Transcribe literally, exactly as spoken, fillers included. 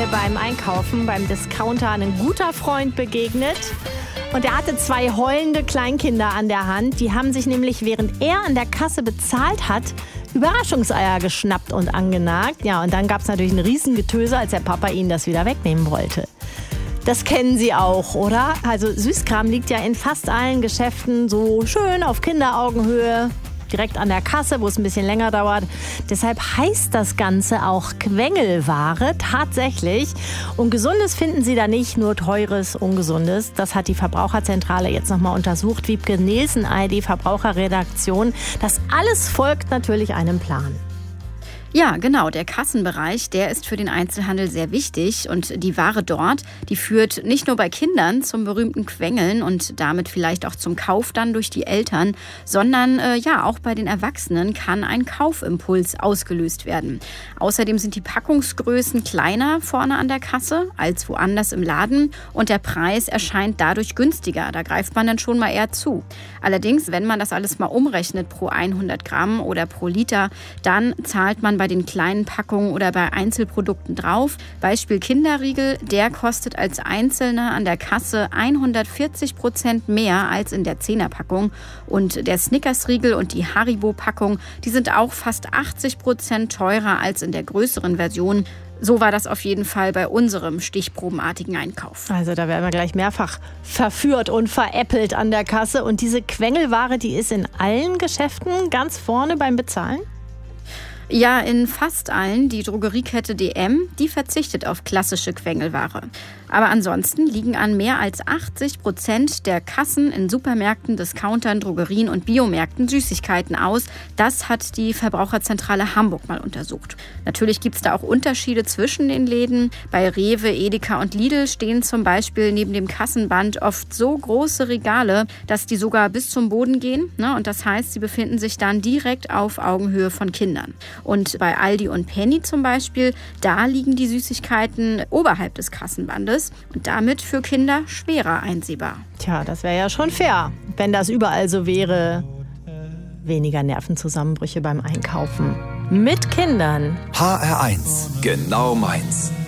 mir beim Einkaufen, beim Discounter, ein guter Freund begegnet. Und er hatte zwei heulende Kleinkinder an der Hand. Die haben sich nämlich, während er an der Kasse bezahlt hat, Überraschungseier geschnappt und angenagt. Ja, und dann gab es natürlich ein Riesengetöse, als der Papa ihnen das wieder wegnehmen wollte. Das kennen Sie auch, oder? Also Süßkram liegt ja in fast allen Geschäften so schön auf Kinderaugenhöhe, direkt an der Kasse, wo es ein bisschen länger dauert. Deshalb heißt das Ganze auch Quengelware tatsächlich. Und Gesundes finden Sie da nicht, nur Teures, Ungesundes. Das hat die Verbraucherzentrale jetzt nochmal untersucht. Wiebke Nielsen, A R D Verbraucherredaktion. Das alles folgt natürlich einem Plan. Ja, genau. Der Kassenbereich, der ist für den Einzelhandel sehr wichtig. Und die Ware dort, die führt nicht nur bei Kindern zum berühmten Quengeln und damit vielleicht auch zum Kauf dann durch die Eltern, sondern äh, ja, auch bei den Erwachsenen kann ein Kaufimpuls ausgelöst werden. Außerdem sind die Packungsgrößen kleiner vorne an der Kasse als woanders im Laden und der Preis erscheint dadurch günstiger. Da greift man dann schon mal eher zu. Allerdings, wenn man das alles mal umrechnet pro hundert Gramm oder pro Liter, dann zahlt man bei bei den kleinen Packungen oder bei Einzelprodukten drauf. Beispiel Kinderriegel, der kostet als Einzelner an der Kasse hundertvierzig Prozent mehr als in der Zehnerpackung. Und der Snickers-Riegel und die Haribo-Packung, die sind auch fast achtzig Prozent teurer als in der größeren Version. So war das auf jeden Fall bei unserem stichprobenartigen Einkauf. Also da werden wir gleich mehrfach verführt und veräppelt an der Kasse. Und diese Quengelware, die ist in allen Geschäften ganz vorne beim Bezahlen? Ja, in fast allen. Die Drogeriekette D M, die verzichtet auf klassische Quengelware. Aber ansonsten liegen an mehr als achtzig Prozent der Kassen in Supermärkten, Discountern, Drogerien und Biomärkten Süßigkeiten aus. Das hat die Verbraucherzentrale Hamburg mal untersucht. Natürlich gibt es da auch Unterschiede zwischen den Läden. Bei Rewe, Edeka und Lidl stehen zum Beispiel neben dem Kassenband oft so große Regale, dass die sogar bis zum Boden gehen. Und das heißt, sie befinden sich dann direkt auf Augenhöhe von Kindern. Und bei Aldi und Penny zum Beispiel, da liegen die Süßigkeiten oberhalb des Kassenbandes und damit für Kinder schwerer einsehbar. Tja, das wäre ja schon fair, wenn das überall so wäre. Weniger Nervenzusammenbrüche beim Einkaufen. Mit Kindern. H R eins, genau meins.